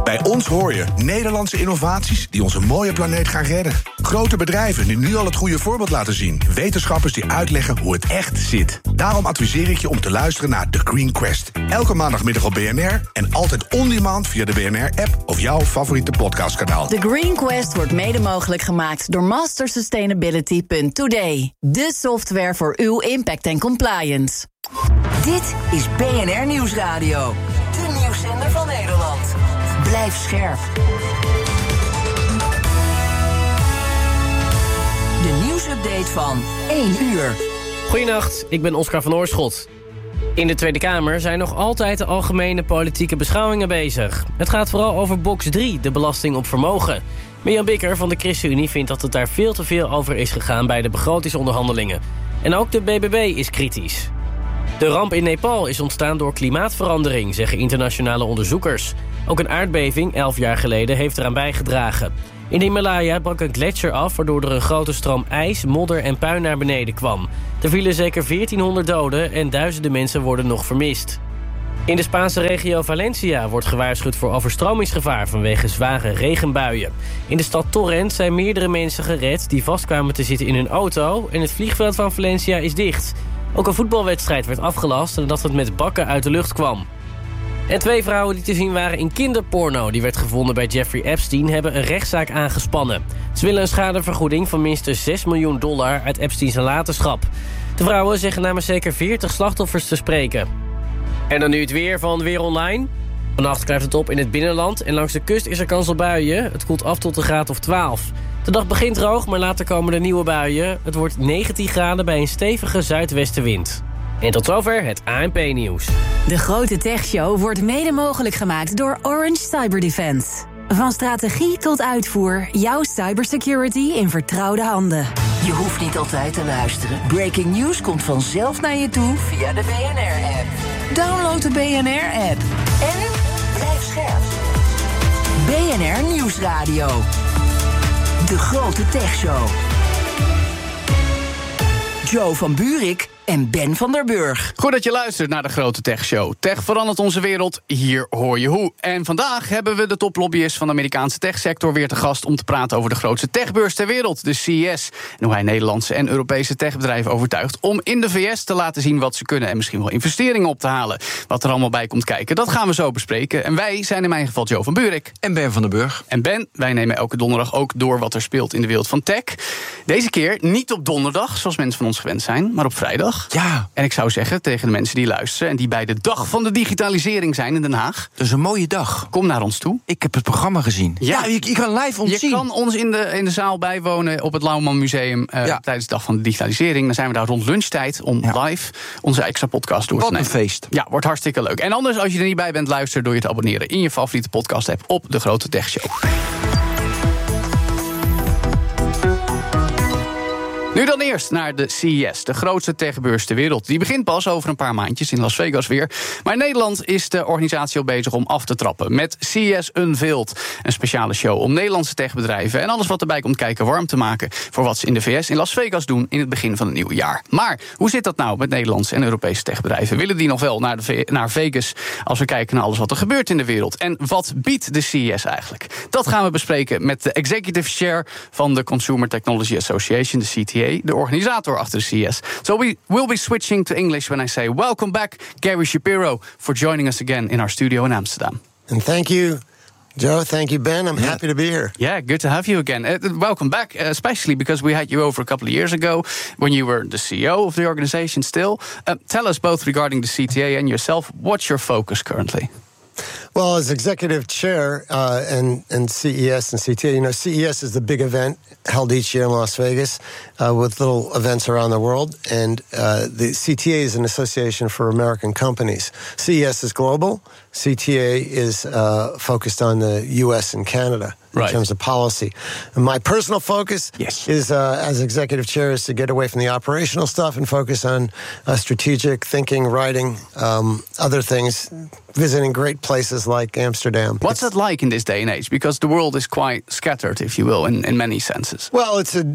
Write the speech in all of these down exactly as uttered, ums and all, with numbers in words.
Bij ons hoor je Nederlandse innovaties die onze mooie planeet gaan redden. Grote bedrijven die nu al het goede voorbeeld laten zien. Wetenschappers die uitleggen hoe het echt zit. Daarom adviseer ik je om te luisteren naar The Green Quest. Elke maandagmiddag op B N R en altijd on-demand via de B N R-app of jouw favoriete podcastkanaal. The Green Quest wordt mede mogelijk gemaakt door master sustainability punt today. De software voor uw impact en compliance. Dit is B N R Nieuwsradio. De nieuwszender van Nederland. Blijf scherp. De nieuwsupdate van één uur. Goedenacht, ik ben Oscar van Oorschot. In de Tweede Kamer zijn nog altijd de algemene politieke beschouwingen bezig. Het gaat vooral over box drie, de belasting op vermogen. Mirjam Bikker van de ChristenUnie vindt dat het daar veel te veel over is gegaan bij de begrotingsonderhandelingen. En ook de B B B is kritisch. De ramp in Nepal is ontstaan door klimaatverandering, zeggen internationale onderzoekers. Ook een aardbeving, elf jaar geleden, heeft eraan bijgedragen. In de Himalaya brak een gletsjer af, waardoor er een grote stroom ijs, modder en puin naar beneden kwam. Er vielen zeker veertienhonderd doden en duizenden mensen worden nog vermist. In de Spaanse regio Valencia wordt gewaarschuwd voor overstromingsgevaar vanwege zware regenbuien. In de stad Torrent zijn meerdere mensen gered die vastkwamen te zitten in hun auto en het vliegveld van Valencia is dicht. Ook een voetbalwedstrijd werd afgelast nadat het met bakken uit de lucht kwam. En twee vrouwen die te zien waren in kinderporno, die werd gevonden bij Jeffrey Epstein, hebben een rechtszaak aangespannen. Ze willen een schadevergoeding van minstens zes miljoen dollar uit Epsteins nalatenschap. De vrouwen zeggen namens zeker veertig slachtoffers te spreken. En dan nu het weer van Weer Online. Vannacht klaart het op in het binnenland en langs de kust is er kans op buien. Het koelt af tot een graad of twaalf. De dag begint droog, maar later komen er nieuwe buien. Het wordt negentien graden bij een stevige zuidwestenwind. En tot zover het A N P-nieuws. De Grote Techshow wordt mede mogelijk gemaakt door Orange Cyberdefense. Van strategie tot uitvoer, jouw cybersecurity in vertrouwde handen. Je hoeft niet altijd te luisteren. Breaking news komt vanzelf naar je toe via de B N R-app. Download de B N R-app. En blijf scherp. B N R Nieuwsradio. De Grote Techshow. Joe van Buurik en Ben van der Burg. Goed dat je luistert naar de Grote Tech Show. Tech verandert onze wereld, hier hoor je hoe. En vandaag hebben we de toplobbyist van de Amerikaanse techsector weer te gast om te praten over de grootste techbeurs ter wereld, de C E S. En hoe hij Nederlandse en Europese techbedrijven overtuigt om in de V S te laten zien wat ze kunnen en misschien wel investeringen op te halen. Wat er allemaal bij komt kijken, dat gaan we zo bespreken. En wij zijn in mijn geval Joe van Buurik. En Ben van der Burg. En Ben, wij nemen elke donderdag ook door wat er speelt in de wereld van tech. Deze keer niet op donderdag, zoals mensen van ons gewend zijn, maar op vrijdag. Ja. En ik zou zeggen tegen de mensen die luisteren en die bij de dag van de digitalisering zijn in Den Haag. Dat is een mooie dag. Kom naar ons toe. Ik heb het programma gezien. Ja, ja je, je kan live ons je zien. Je kan ons in de, in de zaal bijwonen op het Lauwman Museum uh, ja. tijdens de dag van de digitalisering. Dan zijn we daar rond lunchtijd om ja. live onze extra podcast door te nemen. Wat een feest. Ja, wordt hartstikke leuk. En anders, als je er niet bij bent, luister door je te abonneren in je favoriete podcast app op de Grote Tech Show. Nu dan eerst naar de C E S, de grootste techbeurs ter wereld. Die begint pas over een paar maandjes in Las Vegas weer. Maar in Nederland is de organisatie al bezig om af te trappen. Met C E S Unveiled, een speciale show om Nederlandse techbedrijven en alles wat erbij komt kijken warm te maken voor wat ze in de V S in Las Vegas doen in het begin van het nieuwe jaar. Maar hoe zit dat nou met Nederlandse en Europese techbedrijven? Willen die nog wel naar, de, naar Vegas als we kijken naar alles wat er gebeurt in de wereld? En wat biedt de C E S eigenlijk? Dat gaan we bespreken met de Executive Chair van de Consumer Technology Association, de C T A. De organisator achter de C E S. So we will be switching to English when I say welcome back, Gary Shapiro, for joining us again in our studio in Amsterdam. And thank you, Joe. Thank you, Ben. I'm yeah. happy to be here. Yeah, good to have you again. Uh, welcome back, uh, especially because we had you over a couple of years ago when you were the C E O of the organization still. Uh, tell us both regarding the C T A and yourself, what's your focus currently? Well, as executive chair uh, and, and C E S and C T A, you know, C E S is the big event held each year in Las Vegas uh, with little events around the world. And uh, the C T A is an association for American companies. C E S is global. C T A is uh, focused on the U S and Canada in right. terms of policy. And my personal focus yes. is, uh, as executive chair, is to get away from the operational stuff and focus on uh, strategic thinking, writing, um, other things, visiting great places like Amsterdam. What's it's, that like in this day and age? Because the world is quite scattered, if you will, in, in many senses. Well, it's a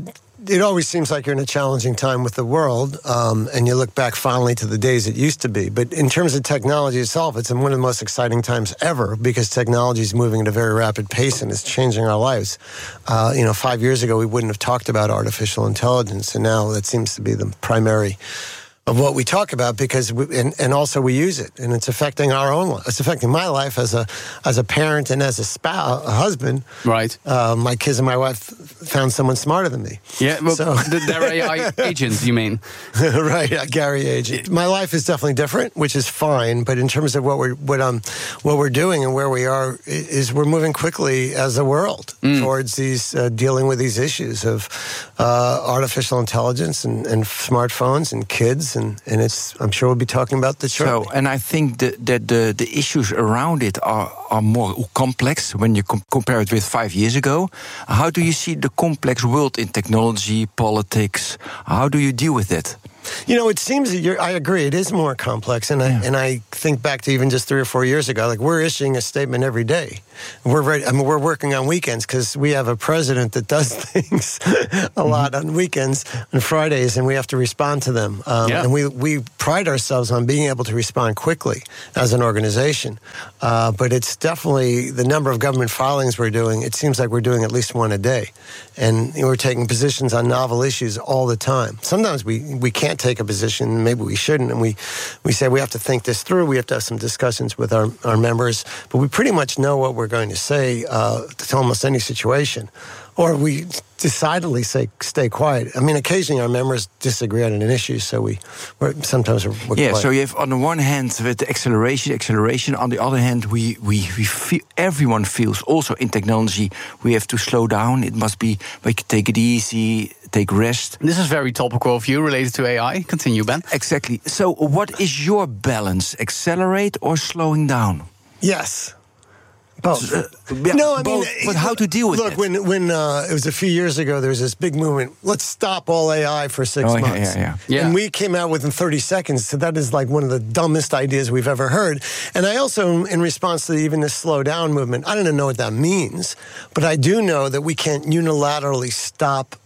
it always seems like you're in a challenging time with the world, um, and you look back fondly to the days it used to be. But in terms of technology itself, it's one of the most exciting times ever because technology is moving at a very rapid pace and it's changing our lives. Uh, you know, five years ago, we wouldn't have talked about artificial intelligence, and now that seems to be the primary of what we talk about because we, and, and also we use it, and it's affecting our own life. It's affecting my life as a as a parent and as a spouse, a husband. Right. Uh, my kids and my wife found someone smarter than me. Yeah, well, so, they're A I agents, you mean? Right, a Gary agent. My life is definitely different, which is fine. But in terms of what we're what um what we're doing and where we are, is we're moving quickly as a world mm. towards these uh, dealing with these issues of uh, artificial intelligence and, and smartphones and kids. And, and it's, I'm sure we'll be talking about this shortly. So, and I think that, that the, the issues around it are, are more complex when you com- compare it with five years ago. How do you see the complex world in technology, politics? How do you deal with it? You know, it seems that you're, I agree, it is more complex. And I, yeah. and I think back to even just three or four years ago, like we're issuing a statement every day. We're ready, I mean, we're working on weekends because we have a president that does things a lot mm-hmm. on weekends and Fridays, and we have to respond to them. Um, yeah. And we, we pride ourselves on being able to respond quickly as an organization. Uh, but it's definitely the number of government filings we're doing, it seems like we're doing at least one a day. And you know, we're taking positions on novel issues all the time. Sometimes we, we can't take a position, maybe we shouldn't, and we, we say we have to think this through, we have to have some discussions with our, our members, but we pretty much know what we're going to say uh, to almost any situation. Or we decidedly say, stay quiet. I mean, occasionally our members disagree on an issue, so we we're, sometimes we're, we're yeah. quiet. So you have on the one hand with the acceleration, acceleration. On the other hand, we we we feel, everyone feels also in technology we have to slow down. It must be we can take it easy, take rest. This is very topical of you related to A I. Continue, Ben. Exactly. So, what is your balance? Accelerate or slowing down? Yes. Both. Uh, yeah, no, I both, mean, but how to deal with look, it? Look, when when uh, it was a few years ago, there was this big movement. Let's stop all A I for six oh, months. Yeah, yeah, yeah. And we came out within thirty seconds. So that is like one of the dumbest ideas we've ever heard. And I also, in response to even this slow down movement, I don't know what that means, but I do know that we can't unilaterally stop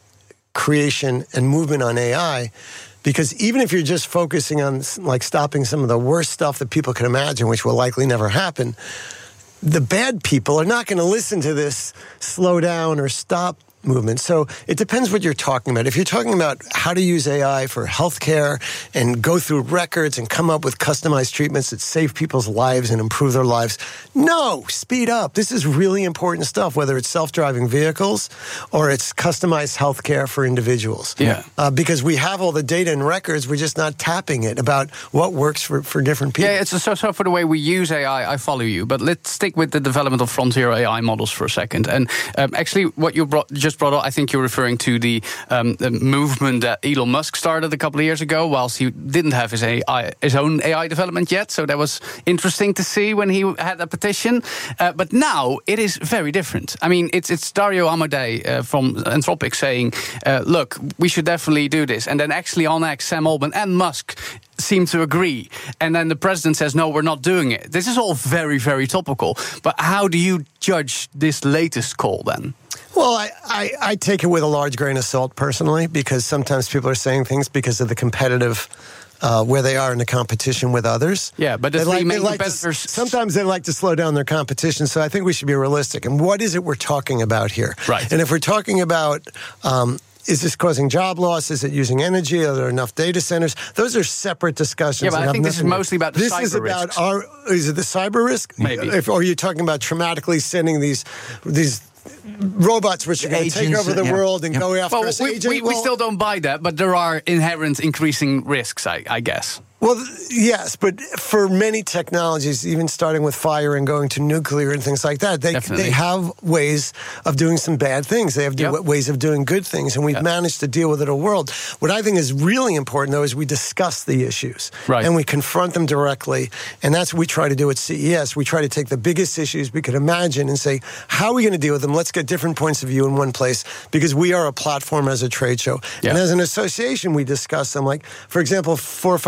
creation and movement on A I. Because even if you're just focusing on like stopping some of the worst stuff that people can imagine, which will likely never happen, the bad people are not going to listen to this slow down or stop movement. So it depends what you're talking about. If you're talking about how to use A I for healthcare and go through records and come up with customized treatments that save people's lives and improve their lives, no, speed up. This is really important stuff, whether it's self-driving vehicles or it's customized healthcare for individuals. Yeah. Uh, because we have all the data and records, we're just not tapping it about what works for, for different people. Yeah, it's so, so for the way we use A I, I follow you. But let's stick with the development of frontier A I models for a second. And um, actually, what you brought, just brought up, I think you're referring to the, um, the movement that Elon Musk started a couple of years ago, whilst he didn't have his A I, his own A I development yet. So that was interesting to see when he had a petition. Uh, but now it is very different. I mean, it's it's Dario Amodei uh, from Anthropic saying, uh, "Look, we should definitely do this." And then actually on X, Sam Altman and Musk seem to agree. And then the president says, "No, we're not doing it." This is all very, very topical. But how do you judge this latest call then? Well, I, I, I take it with a large grain of salt personally, because sometimes people are saying things because of the competitive, uh, where they are in the competition with others. Yeah, but the they three like, main like competitors... to, sometimes they like to slow down their competition, so I think we should be realistic. And what is it we're talking about here? Right. And if we're talking about... Um, is this causing job loss? Is it using energy? Are there enough data centers? Those are separate discussions. Yeah, but I think this is mostly about the this cyber is about risks. our. Is it the cyber risk? Maybe. If, or are you talking about traumatically sending these these robots which are going to take over the yeah. world and yeah. go after Well, us? we, agent? we, we well, still don't buy that, but there are inherent increasing risks, I, I guess. Well, yes, but for many technologies, even starting with fire and going to nuclear and things like that, they Definitely. they have ways of doing some bad things. They have Yep. do, ways of doing good things, and we've Yep. managed to deal with it a world. What I think is really important, though, is we discuss the issues. Right. And we confront them directly, and that's what we try to do at C E S. We try to take the biggest issues we could imagine and say, how are we going to deal with them? Let's get different points of view in one place, because we are a platform as a trade show. Yeah. And as an association, we discuss them. Like, for example, four or five years ago,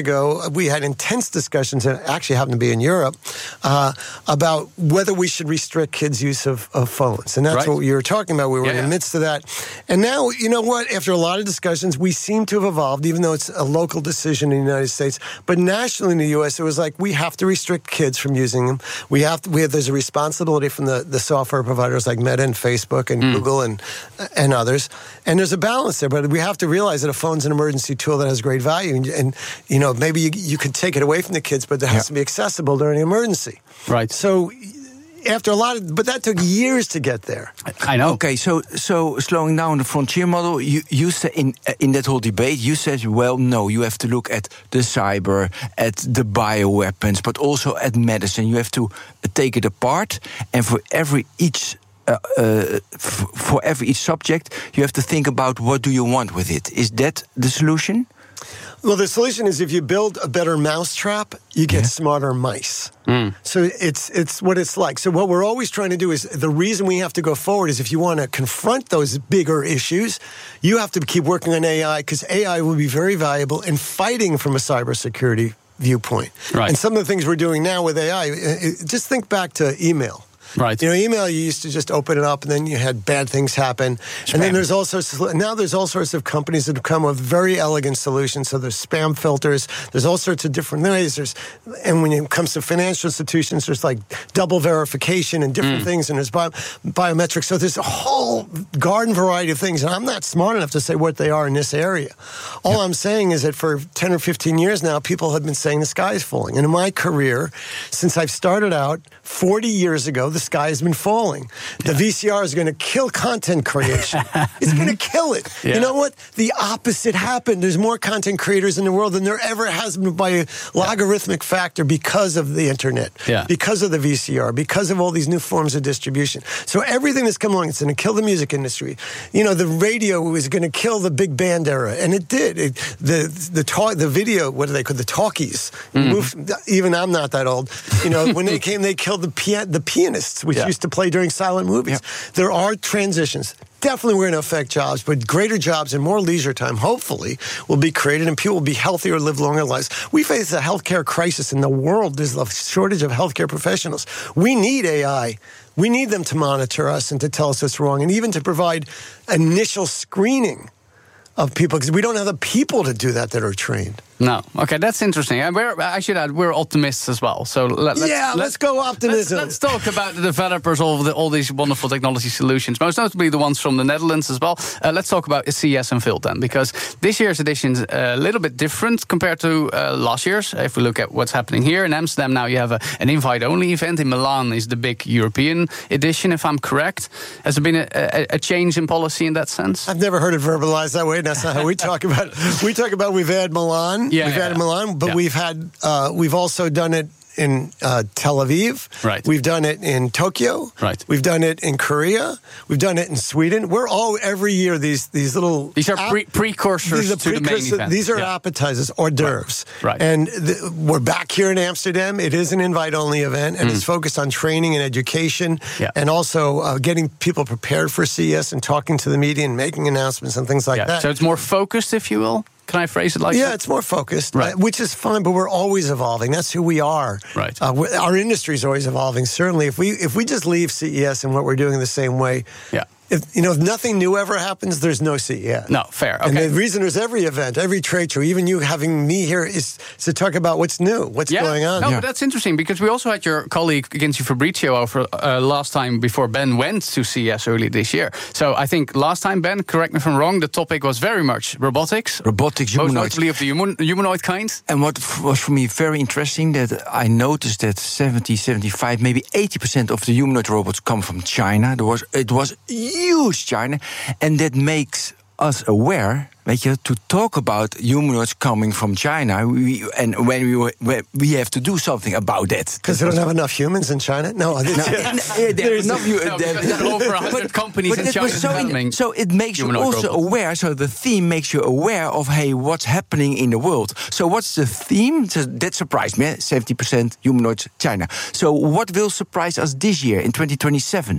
ago, we had intense discussions, and actually happened to be in Europe, uh, about whether we should restrict kids' use of, of phones. And that's right. what you were talking about. We were yeah, in the yeah. midst of that. And now, you know what? After a lot of discussions, we seem to have evolved, even though it's a local decision in the United States. But nationally in the U S, it was like, we have to restrict kids from using them. We have to, we have, there's a responsibility from the, the software providers like Meta and Facebook and mm. Google and and others. And there's a balance there, but we have to realize that a phone's an emergency tool that has great value. And, and you know, maybe you, you could take it away from the kids, but it has yeah. to be accessible during an emergency. Right. So after a lot of, but that took years to get there. I know. Okay, so so slowing down the frontier model, you you said in in that whole debate, you said, well, no, you have to look at the cyber, at the bioweapons, but also at medicine. You have to take it apart, and for every each. Uh, uh, f- for every each subject, you have to think about what do you want with it. Is that the solution? Well, the solution is if you build a better mousetrap, you get yeah. smarter mice. Mm. So it's it's what it's like. So what we're always trying to do is, the reason we have to go forward is if you want to confront those bigger issues, you have to keep working on A I, because A I will be very valuable in fighting from a cybersecurity viewpoint. Right. And some of the things we're doing now with A I, just think back to email. Right. You know, email, you used to just open it up and then you had bad things happen. Spam. And then there's all sorts of, now there's all sorts of companies that have come with very elegant solutions. So there's spam filters, there's all sorts of different ways. There's, and when it comes to financial institutions, there's like double verification and different mm. things, and there's bio, biometrics. So there's a whole garden variety of things. And I'm not smart enough to say what they are in this area. All yep. I'm saying is that for ten or fifteen years now, people have been saying the sky is falling. And in my career, since I've started out forty years ago, the sky has been falling. The yeah. V C R is going to kill content creation. It's going to kill it. Yeah. You know what? The opposite happened. There's more content creators in the world than there ever has been by a logarithmic factor because of the internet, yeah. because of the V C R, because of all these new forms of distribution. So everything that's come along, it's going to kill the music industry. You know, the radio was going to kill the big band era, and it did. It, the the talk, the video, what do they call the talkies? Mm. Moved, even I'm not that old. You know, when they came, they killed the pia- the pianists, which yeah. used to play during silent movies. Yeah. There are transitions. Definitely we're going to affect jobs, but greater jobs and more leisure time, hopefully, will be created and people will be healthier, live longer lives. We face a healthcare crisis in the world. There's a shortage of healthcare professionals. We need A I. We need them to monitor us and to tell us what's wrong, and even to provide initial screening of people, because we don't have the people to do that that are trained. No. Okay, that's interesting. And we're, I should add, we're optimists as well. So let, let's, yeah, let's, let's go optimism. Let's, let's talk about the developers of the, all these wonderful technology solutions, most notably the ones from the Netherlands as well. Uh, let's talk about C E S and Vilt then, because this year's edition is a little bit different compared to uh, last year's. If we look at what's happening here in Amsterdam now, you have a, an invite-only event. In Milan is the big European edition, if I'm correct. Has there been a, a, a change in policy in that sense? I've never heard it verbalized that way. That's not how we talk about it. We talk about we've had Milan. Yeah, we've yeah, had yeah. Milan, but yeah. we've had uh, we've also done it in uh, Tel Aviv. Right. We've done it in Tokyo. Right. We've done it in Korea. We've done it in Sweden. We're all every year these these little these are pre- precursors these are to precursor, the main event. These are yeah. appetizers, hors d'oeuvres. Right. right. And the, we're back here in Amsterdam. It is an invite-only event, and mm. it's focused on training and education, yeah. and also uh, getting people prepared for C E S and talking to the media and making announcements and things like yeah. that. So it's more focused, if you will. Can I phrase it like yeah, that? Yeah, it's more focused, right. uh, which is fine, but we're always evolving. That's who we are. Right. Uh, our industry is always evolving. Certainly, if we if we just leave C E S and what we're doing the same way, yeah. If, you know, if nothing new ever happens, there's no C E S. No, fair. Okay. And the reason there's every event, every trade show, even you having me here, is to talk about what's new, what's yeah. going on. No, yeah. but that's interesting, because we also had your colleague Ginsi Fabrizio over uh, last time before Ben went to C E S early this year. So I think last time, Ben, correct me if I'm wrong, the topic was very much robotics. Robotics, most humanoids. notably of the human, humanoid kind. And what f- was for me very interesting, that I noticed that seventy, seventy-five, maybe eighty percent of the humanoid robots come from China. There was It was huge China. And that makes us aware, weet je, to talk about humanoids coming from China. We, and when we were, we have to do something about that. Because they don't have enough humans in China? No, no yeah, there's enough. No, because there are over one hundred but, companies but in China so, developing. So it makes you also robots. aware. So the theme makes you aware of, hey, what's happening in the world. So what's the theme? So that surprised me. seventy percent humanoids, China. So what will surprise us this year in twenty twenty-seven?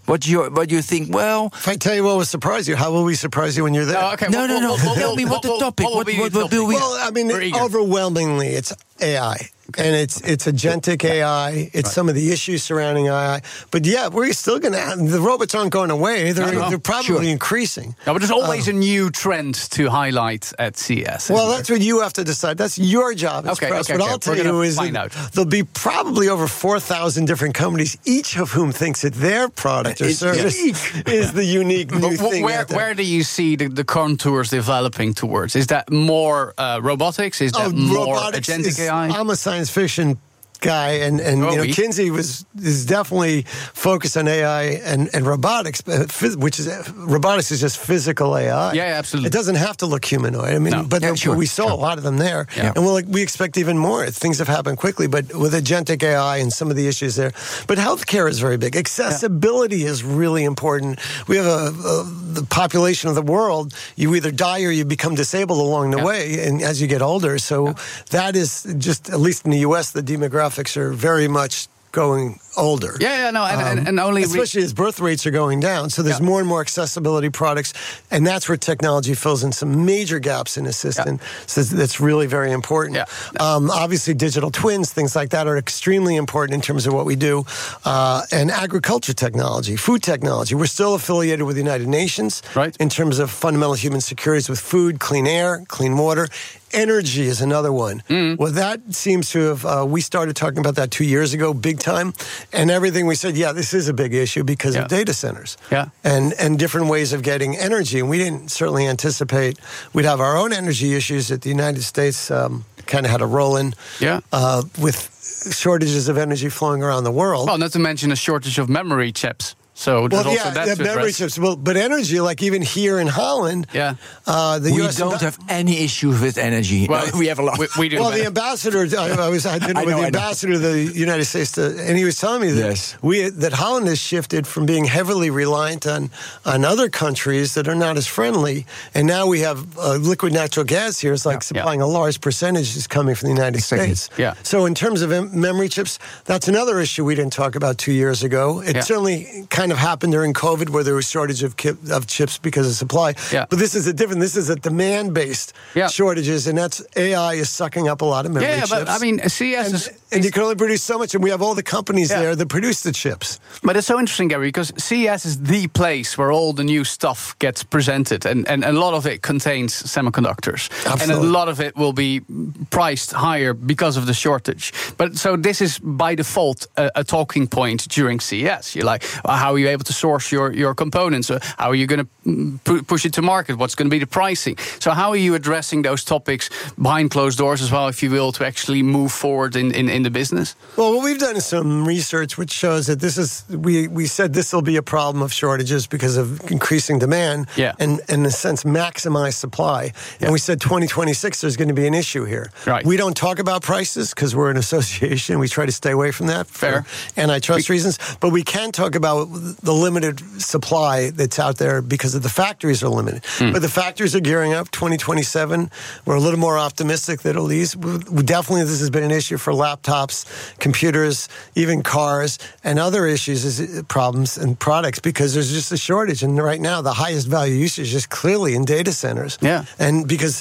What do you what do you think? Well, if I tell you what will surprise you, how will we surprise you when you're there? Oh, okay. no, what, no, no. what, what, Tell me what the topic. What, What, what, what, what will we? Well, I mean, overwhelmingly, it's A I. Okay. And it's it's agentic A I. It's right. some of the issues surrounding A I. But yeah, we're still going to. The robots aren't going away. They're, they're probably sure. increasing. No, but there's always uh, a new trend to highlight at C E S. Well, that's there? what you have to decide. That's your job. As okay, press. okay, What okay. I'll tell we're you is find out. there'll be probably over four thousand different companies, each of whom thinks that their product or service is the unique new but thing. Where, where do you see the, the contours developing towards? Is that more uh, robotics? Is that oh, more agentic is, A I? I'm a science fiction guy, and, and oh, you know, we? Kinsey was is definitely focused on A I and, and robotics, which is robotics is just physical A I. Yeah, absolutely. It doesn't have to look humanoid. I mean, no. but yeah, the, sure, we saw sure. a lot of them there, yeah. and we'll, we expect even more. Things have happened quickly, but with agentic A I and some of the issues there. But healthcare is very big. Accessibility yeah. is really important. We have a, a the population of the world. You either die or you become disabled along the yeah. way, and as you get older. So yeah. that is just, at least in the U S, the demographics are very much going older. Yeah, yeah, no, and, um, and, and only... Especially re- as birth rates are going down. So there's yeah. more and more accessibility products, and that's where technology fills in some major gaps in assistant. Yeah. So that's really very important. Yeah. Um, obviously, digital twins, things like that are extremely important in terms of what we do. Uh, and agriculture technology, food technology. We're still affiliated with the United Nations right. in terms of fundamental human securities with food, clean air, clean water. Energy is another one. Mm. Well, that seems to have, uh, we started talking about that two years ago, big time. And everything we said, yeah, this is a big issue because yeah. of data centers. Yeah. And and different ways of getting energy. And we didn't certainly anticipate we'd have our own energy issues that the United States um, kind of had a role in. Yeah. Uh, with shortages of energy flowing around the world. Well, not to mention a shortage of memory chips. So there's well, also yeah, that yeah, to memory address. chips. Well, but energy, like even here in Holland, yeah, uh, the we U S don't have any issues with energy. Well, we have a lot. We, we do. Well, better. the ambassador, I, I was I did I with know, the I know. ambassador of the United States, to, and he was telling me that Yes. we that Holland has shifted from being heavily reliant on on other countries that are not as friendly, and now we have uh, liquid natural gas here. It's like Yeah. supplying a large percentage is coming from the United Exactly. States. Yeah. So in terms of em- memory chips, that's another issue we didn't talk about two years ago. It Yeah. certainly kind of happened during COVID, where there was shortage of, ki- of chips because of supply. Yeah. But this is a different. This is a demand-based Yeah. shortages, and that's A I is sucking up a lot of memory yeah, chips. but I mean, C E S And, is, and you can only produce so much, and we have all the companies Yeah. there that produce the chips. But it's so interesting, Gary, because C E S is the place where all the new stuff gets presented, and, and a lot of it contains semiconductors. Absolutely. And a lot of it will be priced higher because of the shortage. But so this is by default a, a talking point during C E S. You're like, well, how are you able to source your, your components? Uh, How are you going to pu- push it to market? What's going to be the pricing? So how are you addressing those topics behind closed doors as well, if you will, to actually move forward in, in, in the business? Well, what we've done is some research which shows that this is, we, we said this will be a problem of shortages because of increasing demand Yeah. and, and in a sense, maximize supply. Yeah. And we said twenty twenty-six, there's going to be an issue here. Right. We don't talk about prices because we're an association. We try to stay away from that Fair. for antitrust reasons. But we can talk about the limited supply that's out there because of the factories are limited. Mm. But the factories are gearing up. twenty twenty-seven, we're a little more optimistic that at least, we, definitely this has been an issue for laptops, computers, even cars, and other issues, is problems and products because there's just a shortage. And right now, the highest value usage is clearly in data centers. Yeah. And because,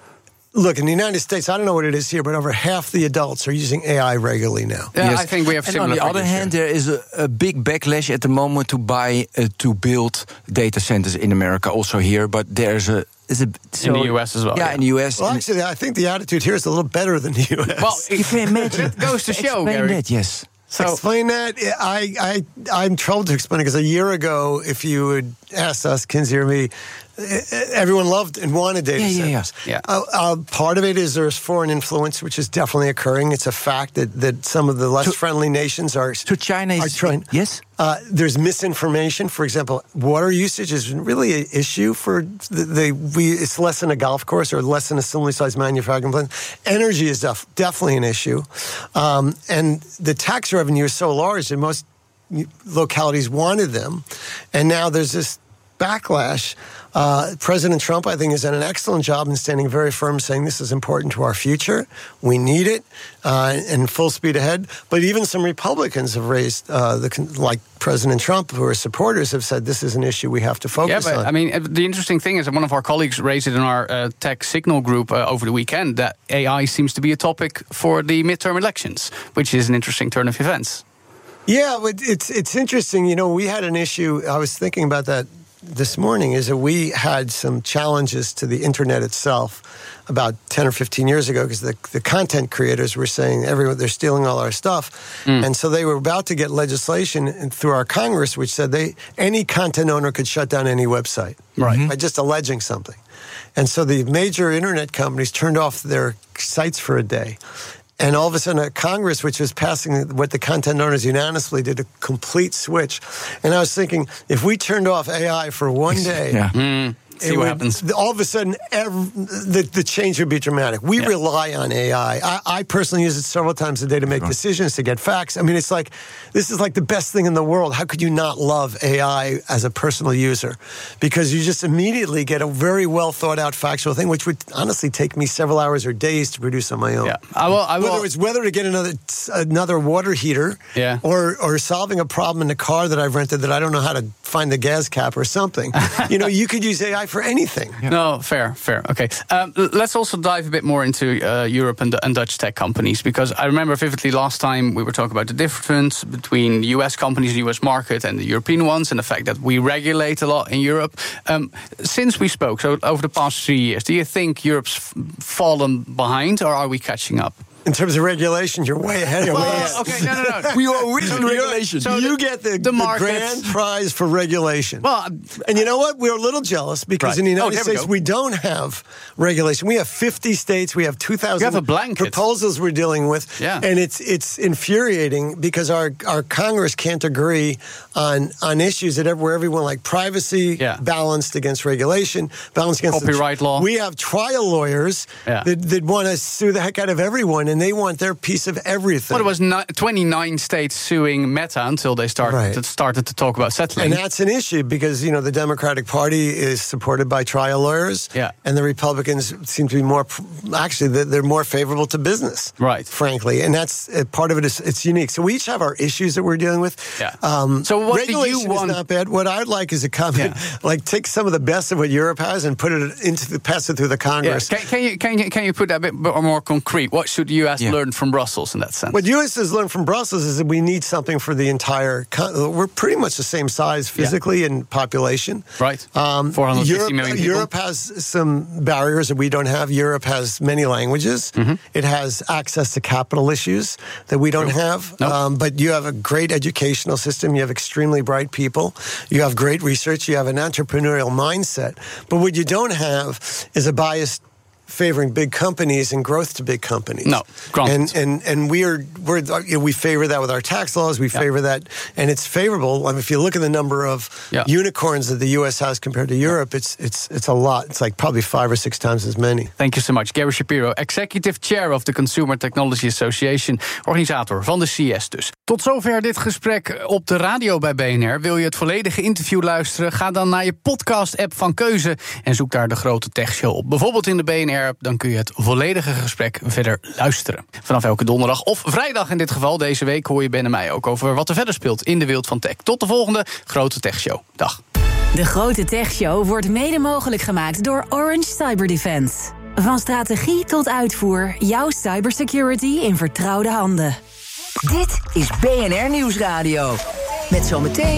look, in the United States, I don't know what it is here, but over half the adults are using A I regularly now. Yeah, Yes. I think we have And similar on the other figures hand, here. there is a, a big backlash at the moment to buy uh, to build data centers in America, also here. But there's a is a so, in the U S as well. Yeah, yeah. in the U S. Well, and- actually, I think the attitude here is a little better than the U S. Well, you can imagine. It goes to show, Explain Gary. that, yes. So, explain that. I, I, I'm troubled to explain it because a year ago, if you would ask us, Kinsey or me, everyone loved and wanted data Yeah, yeah, centers. yeah. Uh, uh, part of it is there's foreign influence, which is definitely occurring. It's a fact that, that some of the less So- friendly nations are, So China is are trying. yes. Uh, there's misinformation. For example, water usage is really an issue for the, the we. It's less than a golf course or less than a similarly sized manufacturing plant. Energy is def, definitely an issue, um, and the tax revenue is so large that most localities wanted them, and now there's this backlash. Uh, President Trump, I think, has done an excellent job in standing very firm, saying this is important to our future. We need it, uh, and full speed ahead. But even some Republicans have raised, uh, the like President Trump, who are supporters, have said this is an issue we have to focus yeah, but, on. I mean, the interesting thing is that one of our colleagues raised it in our uh, tech signal group uh, over the weekend, that A I seems to be a topic for the midterm elections, which is an interesting turn of events. Yeah, but it's it's interesting. You know, we had an issue. I was thinking about that this morning. Is that we had some challenges to the internet itself about ten or fifteen years ago, because the, the content creators were saying everyone they're stealing all our stuff, mm. and so they were about to get legislation through our Congress, which said they any content owner could shut down any website, right, mm-hmm. by just alleging something. And so the major internet companies turned off their sites for a day. And all of a sudden, a Congress, which was passing what the content owners unanimously did, a complete switch. And I was thinking, if we turned off A I for one day, yeah. mm. See what would, happens. All of a sudden, every, the, the change would be dramatic. We yeah. rely on A I. I. I personally use it several times a day to make right. decisions, to get facts. I mean, it's like, this is like the best thing in the world. How could you not love A I as a personal user? Because you just immediately get a very well thought out factual thing, which would honestly take me several hours or days to produce on my own. Yeah. I will, I will. Whether it's whether to get another another water heater, yeah. or or solving a problem in the car that I've rented that I don't know how to find the gas cap or something. You know, you could use A I for anything. Yeah. No, fair, fair. Okay. Um, let's also dive a bit more into uh, Europe and, and Dutch tech companies, because I remember vividly last time we were talking about the difference between U S companies, the U S market, and the European ones, and the fact that we regulate a lot in Europe. Um, since we spoke, so over the past three years, do you think Europe's f- fallen behind, or are we catching up? In terms of regulation, you're way ahead. You're way ahead. Oh, okay, no, no, no. We are winning regulation. So you the, get the, the, the grand prize for regulation. Well, and you know what? We're a little jealous because right. in the United oh, States we, we don't have regulation. We have fifty states. We have two thousand proposals we're dealing with. Yeah. And it's it's infuriating because our, our Congress can't agree on on issues that where everyone like privacy yeah. balanced against regulation, balanced against copyright the, law. We have trial lawyers yeah. that, that want to sue the heck out of everyone. And they want their piece of everything. Well, there was twenty-nine states suing Meta until they started right. to, started to talk about settling. And that's an issue because, you know, the Democratic Party is supported by trial lawyers. Yeah. And the Republicans seem to be more, actually, they're more favorable to business. Right. Frankly. And that's, part of it is, it's unique. So we each have our issues that we're dealing with. Yeah. Um, so what regulation do you want? is not bad. What I'd like is a comment, yeah. like take some of the best of what Europe has and put it into the, pass it through the Congress. Yeah. Can, can, you, can, you, can you put that a bit more concrete? What should the U S yeah. learn from Brussels in that sense? What U S has learned from Brussels is that we need something for the entire. We're pretty much the same size physically yeah. in population. Right. Um, four hundred fifty Europe, million people. Europe has some barriers that we don't have. Europe has many languages. Mm-hmm. It has access to capital issues that we don't True. have. Nope. Um, but you have a great educational system. You have extremely bright people. You have great research. You have an entrepreneurial mindset. But what you don't have is a biased favoring big companies and growth to big companies. No, granted. And and and we are we're you know, we favor that with our tax laws. We yeah. favor that, and it's favorable. I mean, if you look at the number of yeah. unicorns that the U S has compared to Europe, it's it's it's a lot. It's like probably five or six times as many. Thank you so much, Gary Shapiro, Executive Chair of the Consumer Technology Association, organisator van de C S dus. Tot zover dit gesprek op de radio bij B N R. Wil je het volledige interview luisteren? Ga dan naar je podcast-app van keuze en zoek daar de Grote Tech Show op. Bijvoorbeeld in de B N R. Dan kun je het volledige gesprek verder luisteren. Vanaf elke donderdag of vrijdag in dit geval. Deze week hoor je Ben en mij ook over wat er verder speelt in de wereld van tech. Tot de volgende Grote Tech Show. Dag. De Grote Tech Show wordt mede mogelijk gemaakt door Orange Cyber Defense. Van strategie tot uitvoer, jouw cybersecurity in vertrouwde handen. Dit is B N R Nieuwsradio. Met zometeen